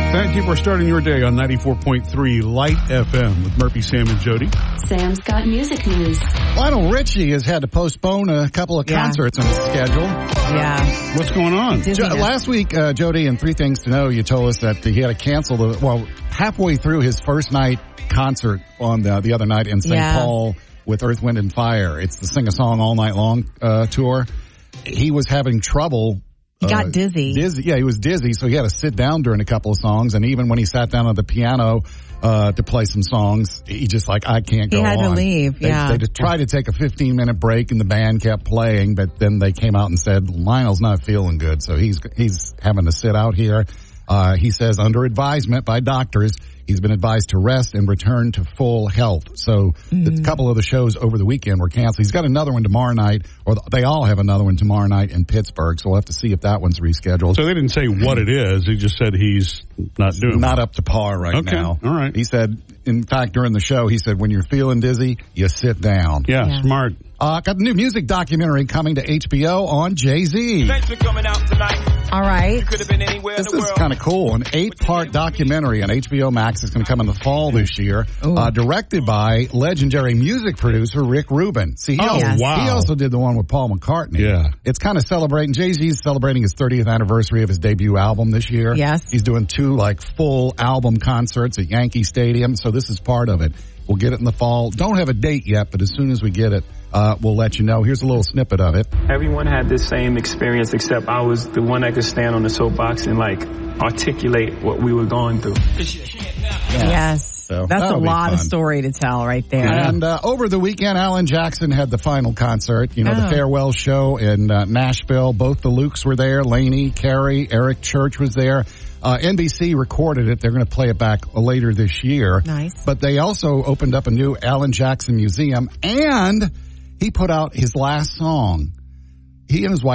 Thank you for starting your day on 94.3 Light FM with Murphy, Sam, and Jody. Sam's got music news. Lionel Richie has had to postpone a couple of concerts on his schedule. Yeah. What's going on? Last week, Jody, in 3 Things to Know, you told us that he had to cancel halfway through his first night concert on the other night in St. Paul with Earth, Wind, and Fire. It's the Sing a Song All Night Long tour. He was having trouble. He got dizzy. Yeah, he was dizzy, so he had to sit down during a couple of songs. And even when he sat down on the piano to play some songs, he just I can't go on. He had to leave, They just tried to take a 15-minute break, and the band kept playing, but then they came out and said, Lionel's not feeling good, so he's having to sit out here. He says, under advisement by doctors, he's been advised to rest and return to full health. So a couple of the shows over the weekend were canceled. He's got another one tomorrow night, or they all have another one tomorrow night in Pittsburgh. So we'll have to see if that one's rescheduled. So they didn't say what it is. He just said he's not doing Not up to par right now. All right. He said, in fact, during the show, he said, when you're feeling dizzy, you sit down. Yeah. Smart. Got a new music documentary coming to HBO on Jay-Z. Thanks for coming out tonight. All right. Could have been anywhere in the world. This is kind of cool. An 8-part documentary on HBO Max is going to come in the fall this year. Directed by legendary music producer Rick Rubin. See, he also did the one with Paul McCartney. Yeah. It's kind of celebrating. Jay-Z's celebrating his 30th anniversary of his debut album this year. Yes. He's doing 2 full album concerts at Yankee Stadium. So this is part of it. We'll get it in the fall. Don't have a date yet, but as soon as we get it, we'll let you know. Here's a little snippet of it. Everyone had this same experience, except I was the one that could stand on the soapbox and articulate what we were going through. Yes. So that's a lot of story to tell right there. And over the weekend, Alan Jackson had the final concert, the farewell show in Nashville. Both the Lukes were there. Lainey, Carey, Eric Church was there. NBC recorded it. They're going to play it back later this year. Nice. But they also opened up a new Alan Jackson museum, and he put out his last song. He and his wife